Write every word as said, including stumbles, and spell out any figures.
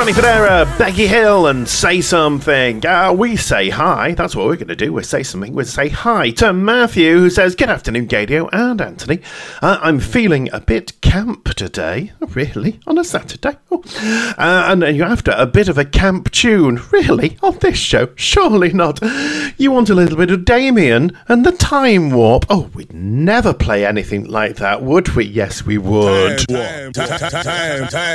Danny Federa, Becky Hill, and Say Something. Uh, we say hi. That's what we're going to do. We'll say something. We'll say hi to Matthew, who says, good afternoon, Gadio and Anthony. Uh, I'm feeling a bit camp today. Oh, really? On a Saturday? Oh. Uh, and you're after a bit of a camp tune. Really? On this show? Surely not. You want a little bit of Damien and the Time Warp. Oh, we'd never play anything like that, would we? Yes, we would. Time, time, time, time, time.